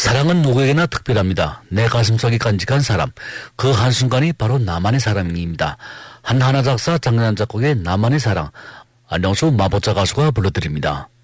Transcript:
사랑은 누구에게나 특별합니다. 내 가슴속이 간직한 사람. 그 한순간이 바로 나만의 사랑입니다. 한하나 작사 장난 작곡의 나만의 사랑. 안녕수 마보자 가수가 불러드립니다.